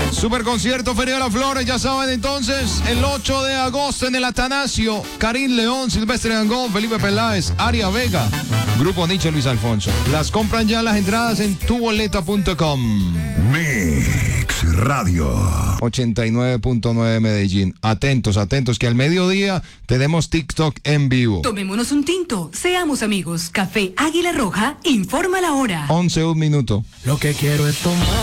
Super concierto Feria de las Flores, ya saben entonces, el 8 de agosto en el Atanasio, Karim León, Silvestre Dangond, Felipe Peláez, Aria Vega, Grupo Nietzsche, Luis Alfonso. Las compran ya las entradas en tuboleta.com. Mix Radio 89.9 Medellín. Atentos, atentos, que al mediodía tenemos TikTok en vivo. Tomémonos un tinto, seamos amigos. Café Águila Roja, informa la hora. 11, un minuto. Lo que quiero es tomar.